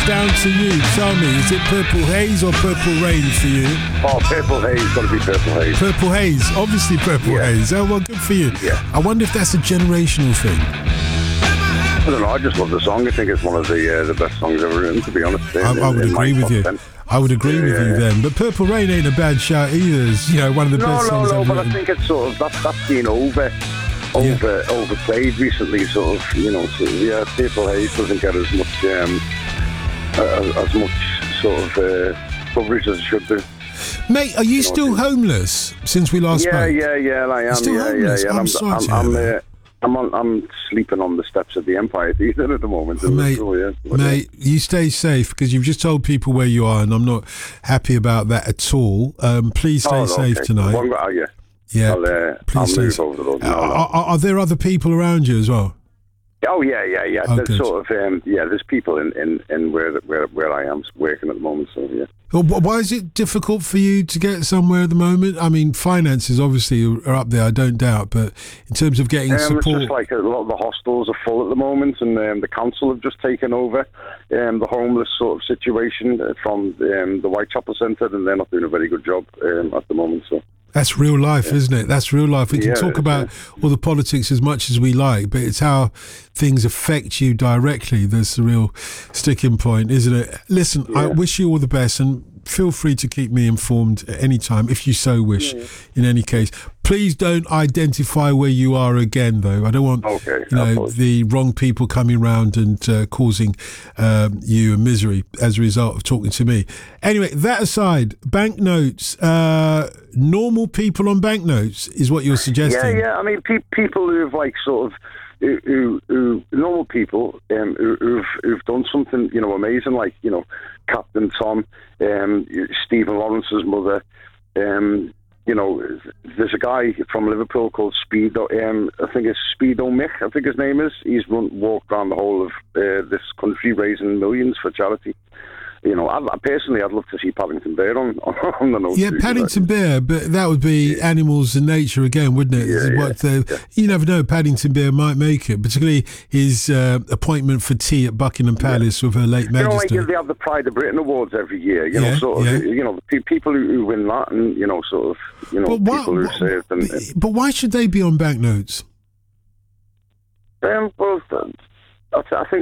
down to you. Tell me, is it Purple Haze or Purple Rain for you? Oh, Purple Haze, got to be Purple Haze. Purple Haze, obviously Purple Haze. Oh, well, good for you. Yeah. I wonder if that's a generational thing. I don't know, I just love the song. I think it's one of the best songs ever written, to be honest. I would agree with you. 10. I would agree with you then. But Purple Rain ain't a bad shout either. It's, one of the best songs ever but written. I think it's sort of, that's been overplayed recently, sort of, Purple Haze doesn't get as much sort of coverage as it should do. Mate, are you still homeless since we last spoke? Yeah, I am. Still homeless? I'm sorry to hear that. I'm sleeping on the steps of the Empire Theatre at the moment. Mate, you stay safe, because you've just told people where you are, and I'm not happy about that at all. Please stay safe tonight. Please stay safe. Over the road. Are there other people around you as well? Oh yeah. There's sort of there's people in where I am working at the moment. So yeah. Well, why is it difficult for you to get somewhere at the moment? I mean, finances obviously are up there, I don't doubt, but in terms of getting support, it's just like a lot of the hostels are full at the moment, and the council have just taken over the homeless sort of situation from the Whitechapel Centre, and they're not doing a very good job at the moment. So. That's real life, isn't it? That's real life. We can talk about all the politics as much as we like, but it's how things affect you directly that's the real sticking point, isn't it? Listen, I wish you all the best, and feel free to keep me informed at any time if you so wish. In any case, please don't identify where you are again, though. I don't want the wrong people coming around and causing you a misery as a result of talking to me. Anyway, that aside, banknotes, normal people on banknotes is what you're suggesting. Yeah. I mean, people who've like sort of who normal people who've done something amazing, like Captain Tom, Stephen Lawrence's mother. There's a guy from Liverpool called Speedo. I think it's Speedo Mick. I think his name is. He's walked around the whole of this country raising millions for charity. I'd love to see Paddington Bear on the notes. Yeah, Paddington Bear, but that would be animals and nature again, wouldn't it? You never know, Paddington Bear might make it, particularly his appointment for tea at Buckingham Palace with Her late Majesty. They have the Pride of Britain Awards every year, the people who win that, and, people who served. But why should they be on banknotes? I think,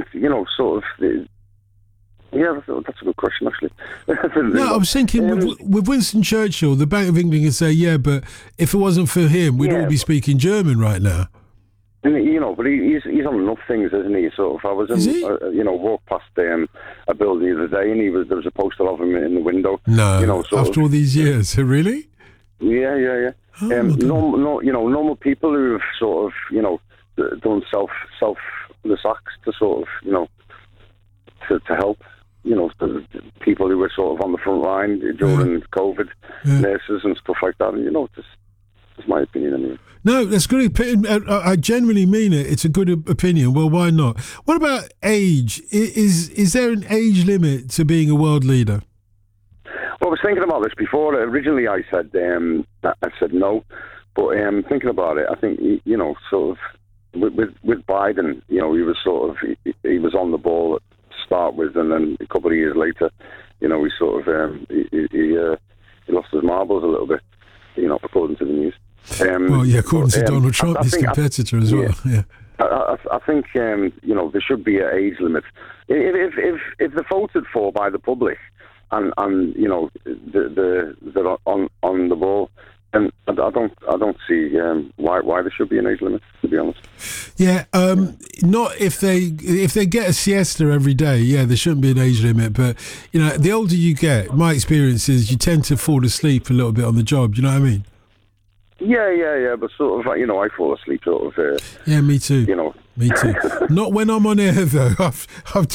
yeah, that's a good question, actually. No, I was thinking with Winston Churchill, the Bank of England can say, but if it wasn't for him, we'd all be speaking German right now. But he's on enough things, isn't he? Sort of. I was walked past a building the other day, and there was a poster of him in the window. No, after all these years, really? Yeah. Normal people who've sort of done selfless acts to sort of to help. The people who were sort of on the front line during COVID, nurses and stuff like that. And, that's my opinion anyway. No, that's good. I genuinely mean it. It's a good opinion. Well, why not? What about age? Is there an age limit to being a world leader? Well, I was thinking about this before. Originally, I said no, but thinking about it, I think sort of with Biden, he was sort of he was on the ball start with, and then a couple of years later, he sort of he lost his marbles a little bit, according to the news. According to Donald Trump, his competitor as well. Yeah. I think there should be an age limit. If they're voted for by the public, and they're on the ball, and I don't see why there should be an age limit, to be honest. Yeah, not if they get a siesta every day. Yeah, there shouldn't be an age limit. But the older you get, my experience is you tend to fall asleep a little bit on the job. Do you know what I mean? Yeah. But sort of, I fall asleep sort of. Yeah, me too. Me too. Not when I'm on air though. I've